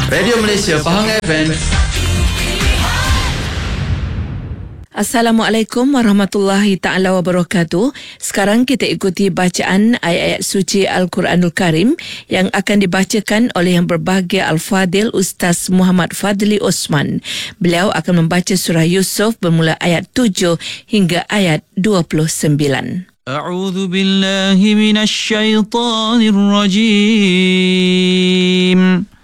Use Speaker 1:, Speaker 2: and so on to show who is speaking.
Speaker 1: Radio Malaysia Pahang FM.
Speaker 2: Assalamualaikum warahmatullahi ta'ala wabarakatuh. Sekarang kita ikuti bacaan ayat-ayat suci Al-Quranul Karim yang akan dibacakan oleh yang berbahagia Al-Fadil Ustaz Muhammad Fadli Osman. Beliau akan membaca surah Yusuf bermula ayat 7 hingga ayat 29.
Speaker 3: A'udzu billahi minasy syaithanir rajim.